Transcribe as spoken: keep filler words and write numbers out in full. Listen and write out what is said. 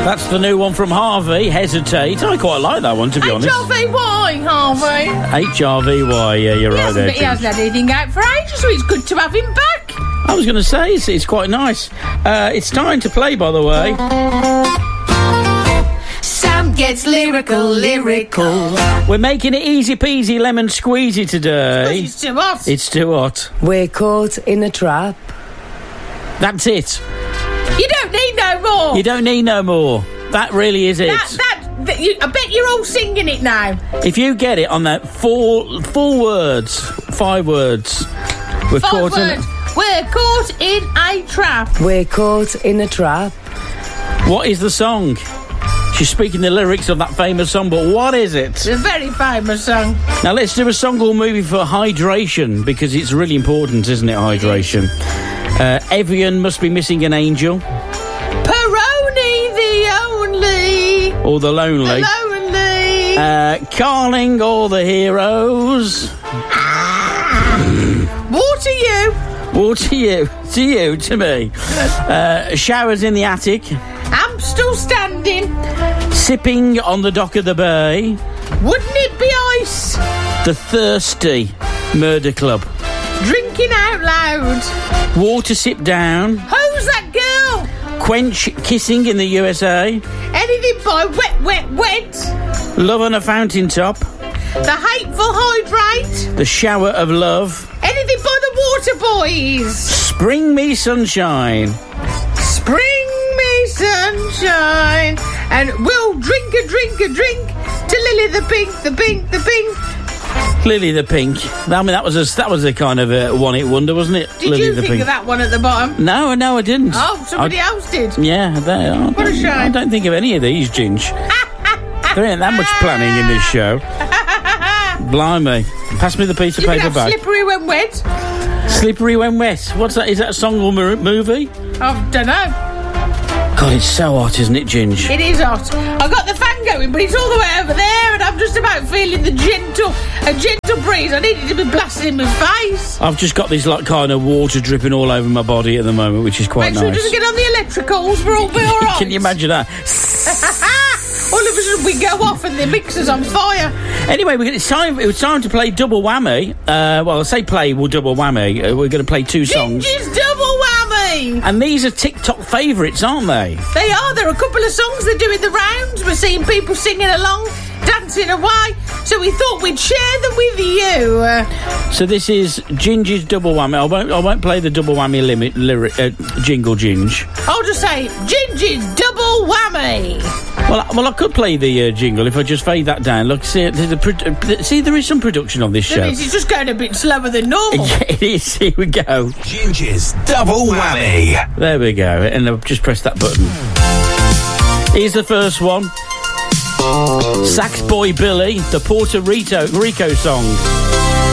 That's the new one from Harvey, Hesitate. I quite like that one, to be honest. H R V Y, Harvey. H R V Y, yeah, you're he right there. He hasn't had anything out for ages, so it's good to have him back. I was going to say, it's, it's quite nice. Uh, it's time to play, by the way. Sam gets lyrical, lyrical. We're making it easy peasy lemon squeezy today. It's too hot. It's too hot. We're caught in a trap. That's it. You don't need no more. You don't need no more. That really is it. That, that, that you, I bet you're all singing it now. If you get it on that four, four words, five words, we're Five caught words. in. We're caught in a trap. We're caught in a trap. What is the song? She's speaking the lyrics of that famous song, but what is it? It's a very famous song. Now let's do a song or movie for hydration, because it's really important, isn't it, hydration? Uh, Evian Must Be Missing an Angel. Peroni the only. Or The Lonely. The lonely. Uh, Carling All the Heroes. War to you. War to you. To you, to me. Uh, Showers in the Attic. I'm still standing. Sipping on the Dock of the Bay. Wouldn't it be ice? The Thirsty Murder Club. Drinking out loud. Water Sip Down. Who's that girl? Quench Kissing in the U S A. Anything by Wet, Wet, Wet. Love on a Fountain Top. The Hateful Hydrate. The Shower of Love. Anything by the Water Boys. Spring Me Sunshine. Spring me sunshine. And we'll drink a drink a drink to Lily the Pink, the Pink, the Pink. Lily the Pink. I mean, that was a that was a kind of a one-hit wonder, wasn't it? Did Lily you the think Pink. of that one at the bottom? No, no, I didn't. Oh, somebody I, else did. Yeah, they are. What a shame. I don't think of any of these, Ginge. There ain't that much planning in this show. Blimey. Pass me the piece of You paper can have back. Slippery When Wet. Slippery When Wet. What's that? Is that a song or mo- movie? I don't know. God, it's so hot, isn't it, Ginge? It is hot. I've got the fan going, but it's all the way over there, and I'm just about feeling the gentle, a gentle breeze. I need it to be blasting in my face. I've just got this like kind of water dripping all over my body at the moment, which is quite Make sure nice. it doesn't get on the electricals. We're all be all right. Can you imagine that? All of a sudden we go off and the mixer's on fire. Anyway, we're, it's time. It was time to play double whammy. Uh, well, I say play. We'll double whammy. Uh, we're going to play two songs. Ginger's double whammy. And these are TikTok favourites, aren't they? They are. There are a couple of songs that are doing the rounds. We're seeing people singing along, dancing away. So we thought we'd share them with you. Uh, So this is Ginger's double whammy. I won't. I won't play the double whammy limit lyric uh, jingle, Ginge. I'll just say Ginger's double whammy. Well, I, well, I could play the uh, jingle if I just fade that down. Look, see, the, the, the, see, there is some production on this show. That means it's just going a bit slower than normal. Yeah, it is. Here we go. Ginger's double whammy. There we go. And I've just pressed that button. Here's the first one. Sax Boy Billy, the Puerto Rico, Rico song.